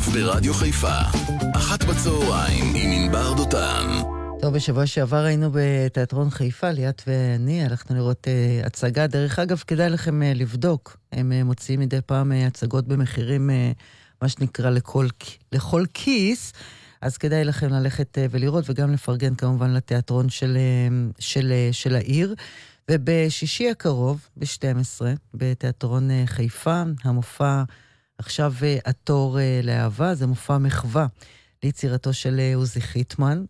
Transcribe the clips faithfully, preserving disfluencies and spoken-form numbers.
ברדיו חיפה, אחת בצהריים עם ענבר דותן. טוב, בשבוע שעבר היינו בתיאטרון חיפה, ליאת ואני, הלכנו לראות uh, הצגה. דרך אגב, כדאי לכם uh, לבדוק. הם uh, מוציאים מדי פעם uh, הצגות במחירים, uh, מה שנקרא, לכל, לכל כיס. אז כדאי לכם ללכת uh, ולראות, וגם לפרגן כמובן לתיאטרון של, uh, של, uh, של העיר. ובשישי הקרוב, ב-שתים עשרה, בתיאטרון uh, חיפה, המופע עכשיו uh, התור uh, לאהבה, זה מופע מחווה ליצירתו של uh, עוזי חיטמן,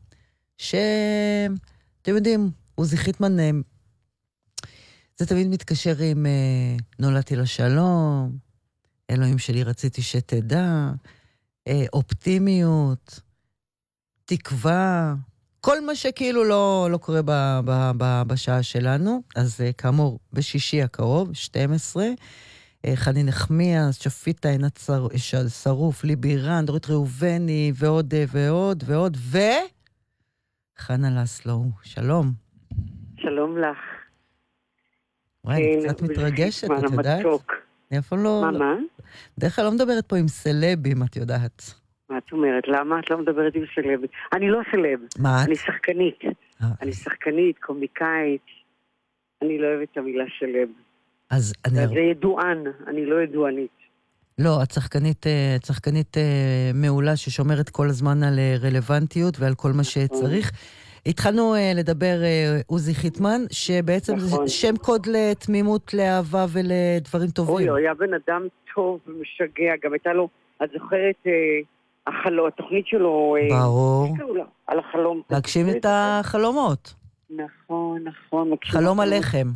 שאתם יודעים, עוזי חיטמן, זה תמיד מתקשר עם נולדתי לשלום, אלוהים שלי רציתי שתדע, אופטימיות, תקווה, כל מה שכאילו לא, לא קורה ב, ב, ב, בשעה שלנו. אז כאמור, בשישי הקרוב, שתים עשרה, חני נחמיאס, שפיטה עינת שרוף, ליבי רן, דורית ראובני, ועוד ועוד ועוד, ו... חנה לסלו, שלום. שלום לך. וואי, אני קצת מתרגשת, את יודעת? אני אף פעם לא... מה, מה? דרך כלל לא מדברת פה עם סלבים, את יודעת. מה את אומרת? למה את לא מדברת עם סלב? אני לא סלב. מה את? אני שחקנית. אני שחקנית, קומיקאית. אני לא אוהבת את המילה סלב. אז אני... זה ידוען, אני לא ידוענית. לא, את שחקנית, את שחקנית מעולה ששומרת כל הזמן על רלוונטיות ועל כל מה שצריך. התחלנו לדבר עוזי חיטמן, שבעצם זה שם קוד לתמימות, לאהבה ולדברים טובים. אוי, הוא היה בן אדם טוב ומשגע, גם הייתה לו, את זוכרת, החלום, התוכנית שלו... ברור. על החלום. להגשים את החלומות. נכון, נכון. חלום עליכם.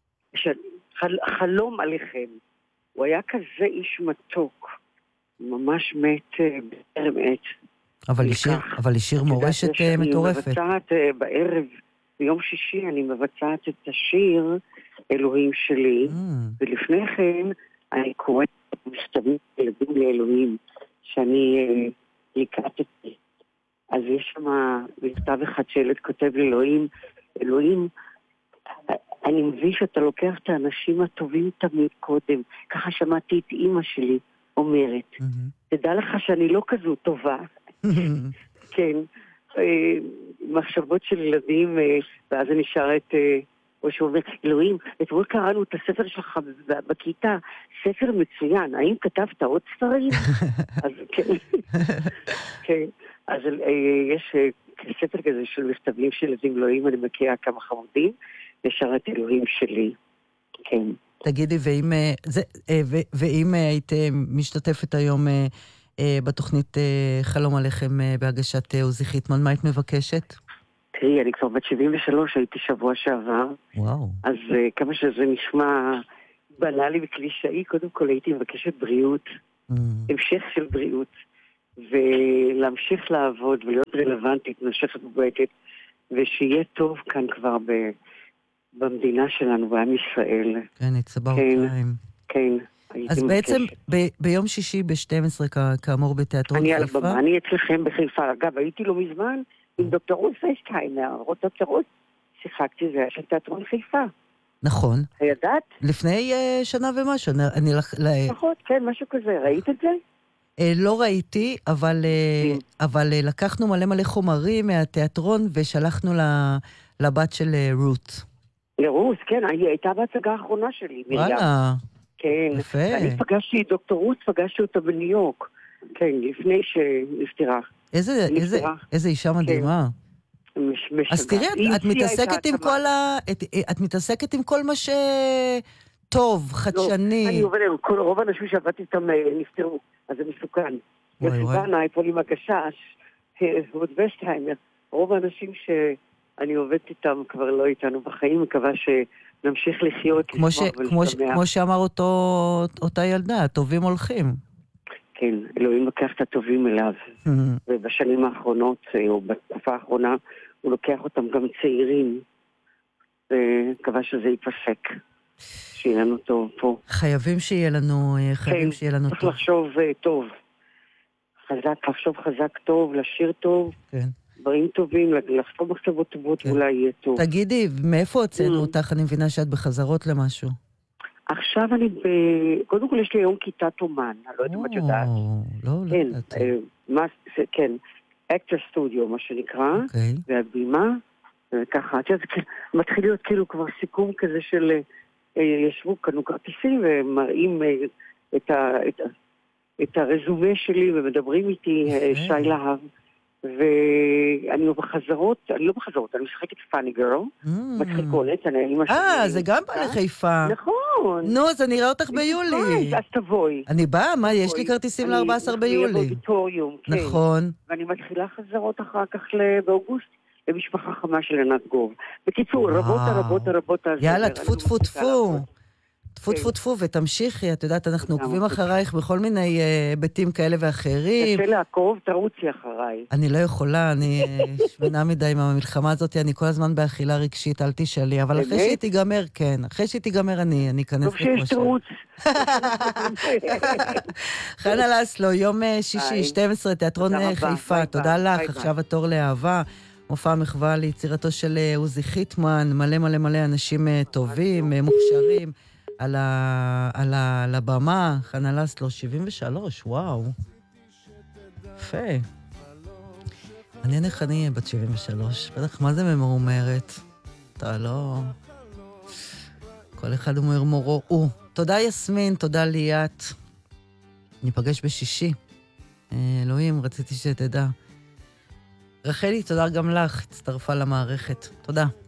חלום עליכם. הוא היה כזה איש מתוק, ממש מת בערב עת. אבל השיר, אבל השיר מורשת מטורפת. אני מבצעת בערב, ביום שישי, אני מבצעת את השיר אלוהים שלי, ולפני כן אני קוראת מכתבים ילדים לאלוהים, שאני לקראתי. אז יש שם מכתב אחד שילד כותב לאלוהים, אלוהים, אני מבין שאתה לוקח את האנשים הטובים תמיד קודם. ככה שמעתי את אמא שלי אומרת. תדע לך שאני לא כזו טובה. כן. מחשבות של ילדים, ואז אני שרת, או שאומר, אלוהים, אתמול קראנו את הספר שלך בכיתה, ספר מצוין, האם כתבת עוד ספרים? אז כן. כן. אז יש ספר כזה של מכתבים של ילדים אלוהים, אני מכירה כמה חמודים, לשרת אלוהים שלי, כן. תגידי, ואם, זה, ואם היית משתתפת היום בתוכנית חלום עליכם בהגשת עוזי חיטמן, מה היית מבקשת? תראי, אני כבר בת שבעים ושלוש, הייתי שבוע שעבר. וואו. אז כמה שזה נשמע בנאלי וקלישאי, קודם כל הייתי מבקשת בריאות, mm. המשך של בריאות, ולהמשיך לעבוד ולהיות רלוונטית, נמשכת ובועטת, ושיהיה טוב כאן כבר ב... במדינה שלנו, בעם ישראל. כן, יצבע אותיים. כן. אז בעצם ב- ביום שישי ב-שתים עשרה, כאמור בתיאטרון אני חיפה. על הבמה, אני אצלכם בחיפה. אגב, הייתי לא מזמן עם דוקטור רות פייסטהיימר. דוקטור רות, שיחקתי זה של תיאטרון חיפה. נכון. הידעת? לפני uh, שנה ומשהו. אני לח... נכון, כן, משהו כזה. ראית את זה? Uh, לא ראיתי, אבל, uh, אבל uh, לקחנו מלא מלא חומרים מהתיאטרון ושלחנו לבת של uh, רות. לרוס, כן, היא הייתה בהצגה האחרונה שלי, מרים. וואלה, כן. יפה. אני פגשתי את דוקטור רוס, פגשתי אותה בניו יורק, כן, לפני שנפטרה. איזה, איזה, איזה אישה מדהימה. מש, אז תראי, את, את מתעסקת עם כל ה... את, את מתעסקת עם כל מה שטוב, חדשני. לא, אני עובדת, כל רוב האנשים שעבדתי איתם נפטרו, אז זה מסוכן. וואי וואי. יפגנה, פולים הגשש, רות וסטהיימר, רוב האנשים ש... אני עובדת איתם, כבר לא איתנו בחיים, מקווה שנמשיך לחיות, כמו, ש, כמו, ש, כמו שאמר אותו, אותה ילדה, הטובים הולכים. כן, אלוהים לוקח את הטובים אליו. ובשנים האחרונות, או בתקופה האחרונה, הוא לוקח אותם גם צעירים. ומקווה שזה ייפסק. שיהיה לנו טוב פה. חייבים שיהיה לנו, חייבים כן, שיהיה לנו צריך טוב. צריך לחשוב טוב. חזק, לחשוב חזק טוב, לשיר טוב. כן. דברים טובים, לחשוב מחשבות טובות, אולי יהיה טוב. תגידי, מאיפה הוצאנו אותך? אני מבינה שאת בחזרות למשהו. עכשיו אני ב... קודם כל יש לי היום כיתת אומן, אני לא יודעת אם את יודעת. לא, לא כן, יודעת. כן, אקטר סטודיו, מה שנקרא, והבימה, וככה, את יודעת, מתחיל להיות כאילו כבר סיכום כזה של... ישבו קנו כרטיסים ומראים את, ה, את, ה, את הרזומה שלי ומדברים איתי שי להב ואני לא בחזרות, אני לא בחזרות, אני משחקת פאני גרל, מתחיל קולט, אני אימא שלי. אה, זה גם בא לחיפה. נכון. נו, אז אני אראה אותך ביולי. אז תבואי. אני באה, מה, יש לי כרטיסים ל-ארבעה עשר ביולי. אני באודיטוריום, כן. נכון. ואני מתחילה חזרות אחר כך באוגוסט. למשפחה חמה של ענת גוב. בקיצור, רבות הרבות הרבות... יאללה, תפו תפו תפו. תפו תפו תפו ותמשיכי, את יודעת, אנחנו עוקבים אחרייך בכל מיני היבטים כאלה ואחרים. קשה לעקוב, תרוצי אחריי. אני לא יכולה, אני שמנה מדי עם המלחמה הזאת, אני כל הזמן באכילה רגשית, אל תשאלי, אבל אחרי שהיא תיגמר, כן, אחרי שהיא תיגמר אני אכנס טוב שיש תרוץ. חנה לסלו, יום שישי, שתים עשרה, תיאטרון חיפה, תודה לך, עכשיו התור לאהבה. מופע מחווה ליצירתו של עוזי חיטמן, מלא מלא מלא אנשים טובים, מוכשרים, על, ה... על, ה... על הבמה, חנה לסלו, שבעים ושלוש, וואו. יפה. מעניין איך אני אהיה בת שבעים ושלוש, בטח מה זה ממורמרת? אתה לא... כל אחד אומר מורו. או, תודה יסמין, תודה ליאת. ניפגש בשישי. אלוהים, רציתי שתדע. רחלי, תודה גם לך, הצטרפה למערכת. תודה.